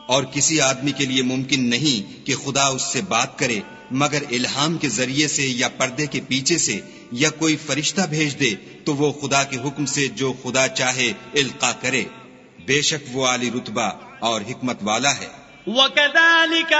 और किसी आदमी के लिए मुमकिन नहीं कि खुदा उससे बात करे मगर इल्हाम के जरिए से या पर्दे के पीछे से या कोई फरिश्ता भेज दे तो वो खुदा के हुक्म से जो खुदा चाहे इल्का करे। बेशक वो आली रुतबा और हिकमत वाला है।